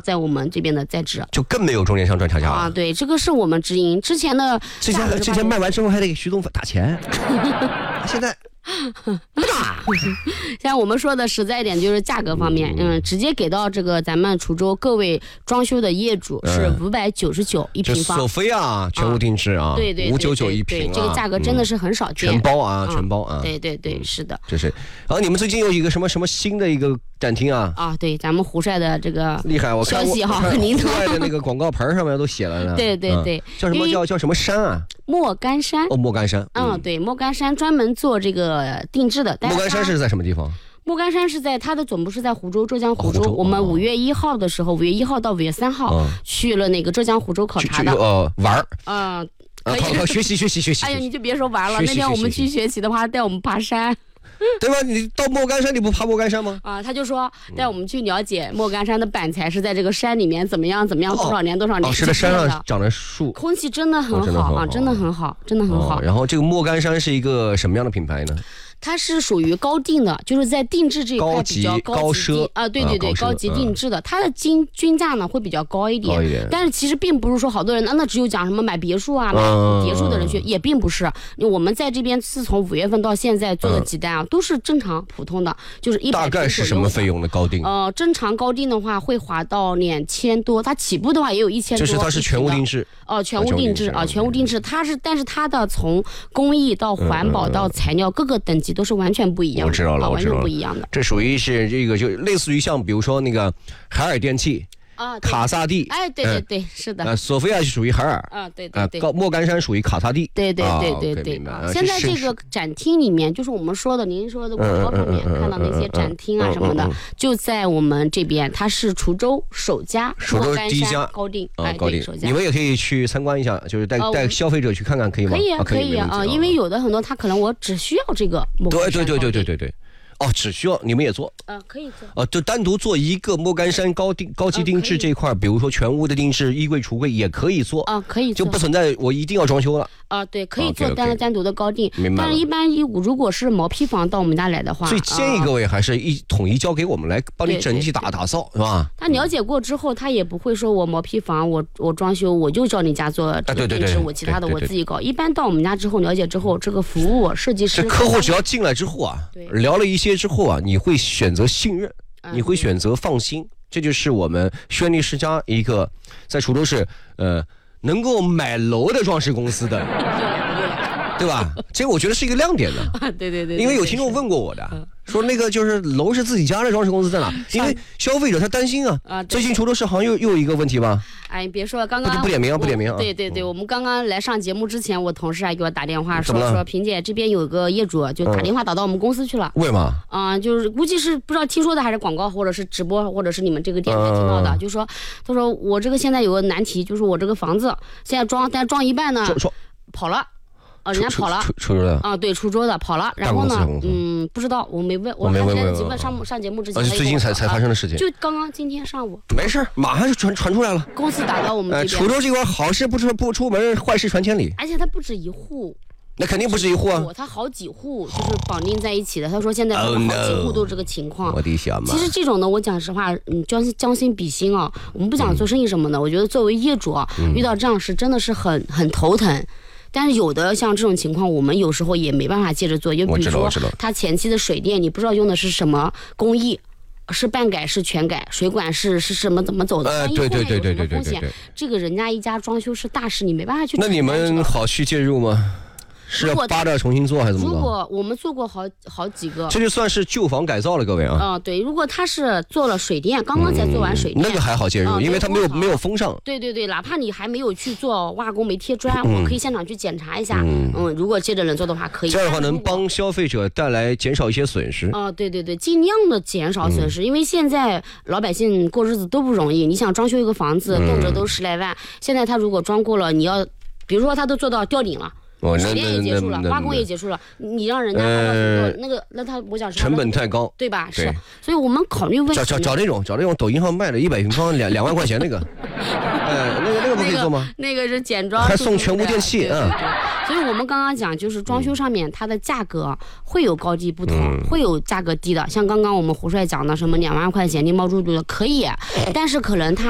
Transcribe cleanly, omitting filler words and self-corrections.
在我们这边的在职， 就更没有中间商赚差价了啊。对，这个是我们直营。之前的之前卖完之后还得给徐总打钱，现在。 现在我们说的实在一点，就是价格方面，直接给到这个咱们滁州各位装修的业主是599一平方， 索菲亚全屋定制啊， 对 599一平， 这个价格真的是很少见， 全包啊，全包啊， 对，是的， 这是。然后你们最近有一个什么新的一个展厅啊？ 啊，对，咱们胡帅的这个厉害，我看消息哈，您胡帅的那个广告牌上面都写了呢。 对， 叫什么山啊？ 莫干山。 哦，莫干山。 对，莫干山专门做这个定制的。 莫干山是在什么地方？ 莫干山是在它的总部是在湖州，浙江湖州。我们5月1号的时候，5月1号到5月3号去了那个浙江湖州考察的。 玩儿。 可以学习。 哎呀，你就别说玩了，那天我们去学习的话，带我们爬山。 对吧？你到莫干山，你不爬莫干山吗？ 他就说带我们去了解莫干山的板材是在这个山里面怎么样，多少年。 是在山上长的树， 空气真的很好啊，真的很好。 然后这个莫干山是一个什么样的品牌呢？ 它是属于高定的，就是在定制这一块比较高奢啊，对，高级定制的，它的均价呢会比较高一点，但是其实并不是说好多人那只有讲什么买别墅啊、买别墅的人去，也并不是。我们在这边自从5月份到现在做的几单啊，都是正常普通的，就是100 大概是什么费用的高定？ 正常高定的话会划到2000多，它起步的话也有1000多。 就是它是全屋定制。 全屋定制啊，全屋定制，但是它的从工艺到环保到材料各个等级都是完全不一样的。 我知道了， 完全不一样的。 这属于是这个，就类似于像比如说那个海尔电器。卡萨帝， 哎，对，是的。 索菲亚是属于海尔， 对。 莫干山属于卡萨帝， 对。现在这个展厅里面，就是我们说的，您说的广告上面看到那些展厅啊什么的，就在我们这边，它是滁州首家莫干山高定， 高定。你们也可以去参观一下，就是带消费者去看看，可以吗？ 可以啊，因为有的很多他可能我只需要这个莫干山。 对。只需要你们也做， 可以做， 就单独做一个莫干山高级定制这一块，比如说全屋的定制，衣柜、橱柜也可以做， 可以做， 就不存在我一定要装修了。 对，可以做单独的高定， 明白。 但是一般如果是毛坯房到我们家来的话， 所以建议各位还是统一交给我们来帮你整体打扫，是吧？ 他了解过之后，他也不会说我毛坯房我装修我就照你家做这个定制，我其他的我自己搞。一般到我们家之后了解之后，这个服务设计师， 客户只要进来之后啊，聊了一些之后啊，你会选择信任，你会选择放心，这就是我们轩尼诗家一个在滁州市能够买楼的装饰公司的，对吧？这个我觉得是一个亮点的。 对， 因为有听众问过我的，说那个就是楼是自己家的装饰公司在哪？因为消费者他担心啊。最近滁州市好像又有一个问题吧？ 哎，别说了，刚刚不点名啊。 对，我们刚刚来上节目之前，我同事还给我打电话说萍姐这边有个业主就打电话打到我们公司去了。 为嘛？ 就是估计是不知道听说的还是广告，或者是直播，或者是你们这个电台听到的，就说他说我这个现在有个难题，就是我这个房子现在但装一半呢跑了。人家跑了， 滁州的对，滁州的跑了，然后呢，不知道，我没问，我还来得及问上节目之前， 最近才发生的事情， 就刚刚今天上午， 没事，马上就传出来了。 公司打到我们这边， 滁州这块好事不出门，坏事传千里， 而且它不止一户。 那肯定不止一户啊， 他好几户就是绑定在一起的。他说现在好几户都这个情况。 我的天嘛！ 其实这种呢，我讲实话，将心比心啊，我们不讲做生意什么的，我觉得作为业主啊，遇到这样事真的是很头疼。但是有的像这种情况，我们有时候也没办法接着做，就比如说他前期的水电，你不知道用的是什么工艺，是半改是全改，水管是什么怎么走的？ 对， 这个人家一家装修是大事，你没办法去。 那你们好去介入吗？是要扒着重新做还是怎么着？ 如果我们做过好几个， 这就算是旧房改造了，各位啊。 对，如果他是做了水电，刚刚才做完水电， 那个还好介入，因为他没有封上。 对，哪怕你还没有去做瓦工没贴砖，我可以现场去检查一下。如果接着人做的话，可以。 这样的话能帮消费者减少一些损失。 对，尽量的减少损失，因为现在老百姓过日子都不容易。你想装修一个房子，动辄都10来万，现在他如果装过了，你要，比如说他都做到吊顶了。水电也结束了，挖工也结束了，你让人家那他我想成本太高， 对吧？是，所以我们考虑问题找那种抖音上卖的100平方2万块钱那个，那个不可以做吗？ 那个是简装， 还送全屋电器， 所以我们刚刚讲就是装修上面它的价格会有高低不同，会有价格低的，像刚刚我们胡帅讲的什么2万块钱拎包入住的可以，但是可能它